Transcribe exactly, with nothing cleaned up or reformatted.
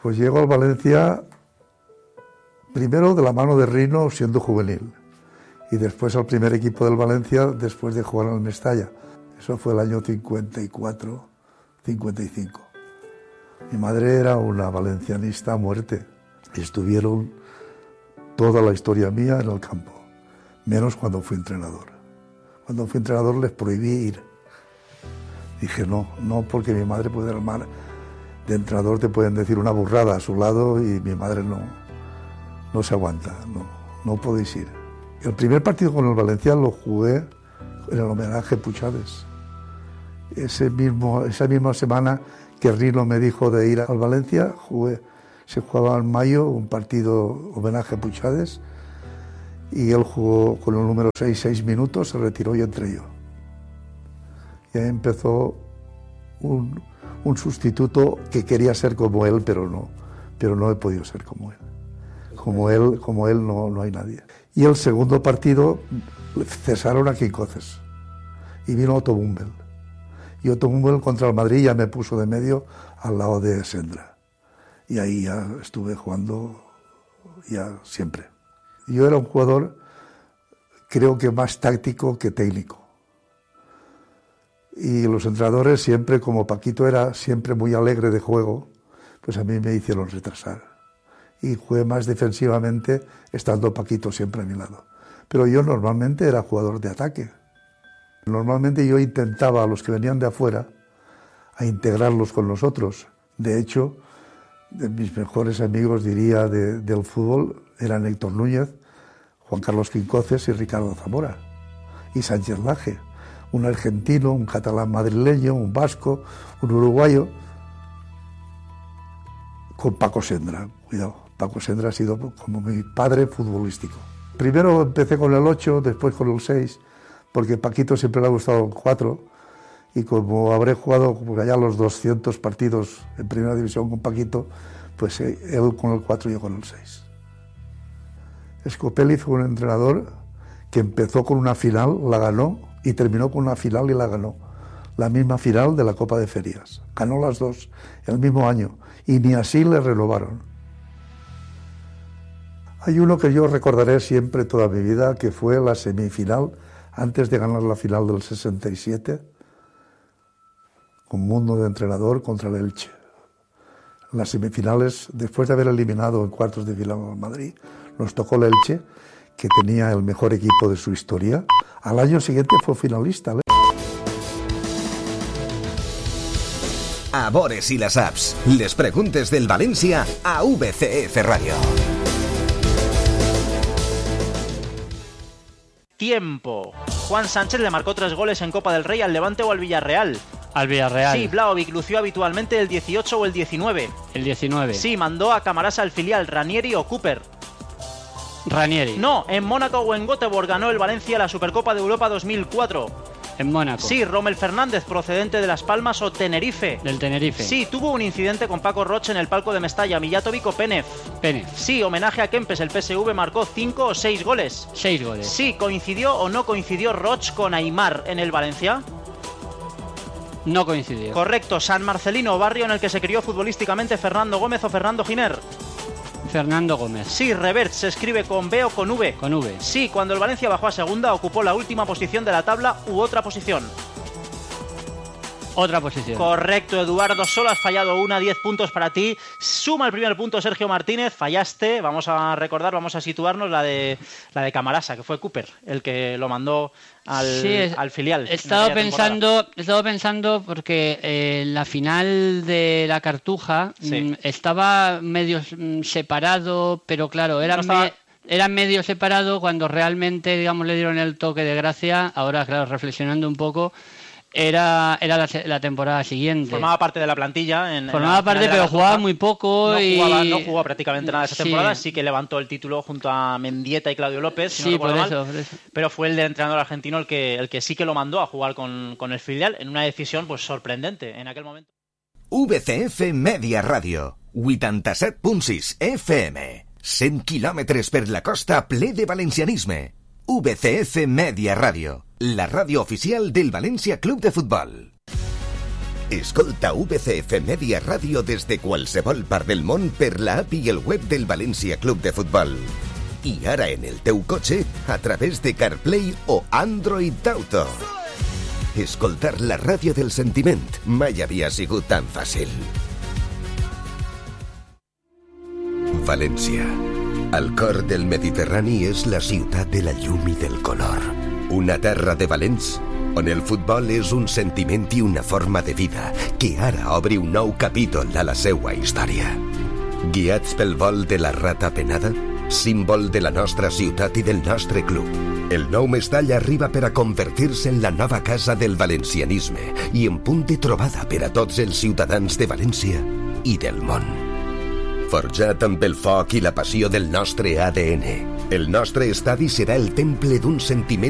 Pues llego al Valencia primero de la mano de Rino siendo juvenil y después al primer equipo del Valencia después de jugar en el Mestalla. Eso fue el año cincuenta y cuatro, cincuenta y cinco. Mi madre era una valencianista a muerte y estuvieron toda la historia mía en el campo, menos cuando fui entrenador. Cuando fui entrenador les prohibí ir. Dije no, no porque mi madre puede armar. De entrenador te pueden decir una burrada a su lado y mi madre no, no se aguanta, no, no podéis ir. El primer partido con el Valencia lo jugué en el homenaje a Puchades. Ese mismo, esa misma semana que Rino me dijo de ir al Valencia, jugué, se jugaba en mayo un partido homenaje a Puchades y él jugó con el número seis, seis minutos, se retiró y entré yo. Y ahí empezó un... un sustituto que quería ser como él, pero no, pero no he podido ser como él. Como él, como él no, no hay nadie. Y el segundo partido cesaron a Quincoces y vino Otto Bumbel. Y Otto Bumbel contra el Madrid ya me puso de medio al lado de Sendra. Y ahí ya estuve jugando ya siempre. Yo era un jugador, creo que más táctico que técnico. Y los entrenadores siempre, como Paquito era siempre muy alegre de juego, pues a mí me hicieron retrasar. Y jugué más defensivamente estando Paquito siempre a mi lado. Pero yo normalmente era jugador de ataque. Normalmente yo intentaba a los que venían de afuera a integrarlos con nosotros. De hecho, de mis mejores amigos, diría, de, del fútbol eran Héctor Núñez, Juan Carlos Quincoces y Ricardo Zamora. Y Sánchez Laje. Un argentino, un catalán madrileño, un vasco, un uruguayo, con Paco Sendra. Cuidado, Paco Sendra ha sido como mi padre futbolístico. Primero empecé con el ocho, después con el seis, porque Paquito siempre le ha gustado el cuatro, y como habré jugado allá los doscientos partidos en primera división con Paquito, pues él con el cuatro y yo con el seis. Scopelli fue un entrenador que empezó con una final, la ganó, y terminó con una final y la ganó. La misma final de la Copa de Ferias. Ganó las dos el mismo año y ni así le renovaron. Hay uno que yo recordaré siempre toda mi vida, que fue la semifinal antes de ganar la final del sesenta y siete, con Mundo de entrenador contra el Elche. En las semifinales, después de haber eliminado en cuartos de final al Madrid, nos tocó el Elche, que tenía el mejor equipo de su historia. Al año siguiente fue finalista. A Bores y las apps. Les preguntes del Valencia a V C F Radio. Tiempo. Juan Sánchez le marcó tres goles en Copa del Rey al Levante o al Villarreal. Al Villarreal. Sí, Vlahovic lució habitualmente el dieciocho o el diecinueve. El diecinueve. Sí, mandó a Camarasa al filial, Ranieri o Cooper. Ranieri. No, en Mónaco o en Göteborg ganó el Valencia la Supercopa de Europa dos mil cuatro. En Mónaco. Sí, Rommel Fernández, procedente de Las Palmas o Tenerife. Del Tenerife. Sí, tuvo un incidente con Paco Roche en el palco de Mestalla, Mijatovic o Penef. Penef. Sí, homenaje a Kempes, el P S V marcó cinco o seis goles. seis goles. Sí, coincidió o no coincidió Roche con Aimar en el Valencia. No coincidió. Correcto, San Marcelino, barrio en el que se crió futbolísticamente Fernando Gómez o Fernando Giner. Fernando Gómez. Sí, Revert se escribe con B o con V. Con V. Sí, cuando el Valencia bajó a segunda ocupó la última posición de la tabla u otra posición. Otra posición. Correcto, Eduardo, solo has fallado una, diez puntos para ti. Suma el primer punto Sergio Martínez, fallaste, vamos a recordar, vamos a situarnos la de la de Camarasa, que fue Cooper, el que lo mandó al, sí, es, al filial. He estado pensando, he estado pensando porque eh, la final de la Cartuja sí. m, estaba medio m, separado, pero claro, era... No estaba... me... Era medio separado cuando realmente, digamos, le dieron el toque de gracia. Ahora, claro, reflexionando un poco, era era la, la temporada siguiente. Formaba parte de la plantilla. En, Formaba en parte, pero jugaba muy poco. No, y... jugaba, no jugó prácticamente nada esa sí. temporada. Sí que levantó el título junto a Mendieta y Claudio López, si sí, no recuerdo por eso, mal. por eso. Pero fue el del entrenador argentino el que, el que sí que lo mandó a jugar con, con el filial en una decisión pues sorprendente en aquel momento. V C F Media Radio, vuitanta-set punt sis F M. cent quilòmetres per la costa ple de valencianisme. V C F Media Radio, la ràdio oficial del València Club de Futbol. Escolta U V C F Media Ràdio des de qualsevol part del món per l'app i el web del València Club de Futbol. I ara en el teu cotxe a través de CarPlay o Android Auto. Escoltar la ràdio del sentiment mai havia sigut tan fàcil. València. Al cor del Mediterrani és la ciutat de la llum i del color. Una terra de valents on el futbol és un sentiment i una forma de vida que ara obre un nou capítol a la seua història. Guiats pel vol de la rata penada, símbol de la nostra ciutat i del nostre club, el nou Mestalla arriba per a convertir-se en la nova casa del valencianisme i en punt de trobada per a tots els ciutadans de València i del món. Forjat amb el foc i la passió del nostre A D N, el nostre estadi serà el temple d'un sentiment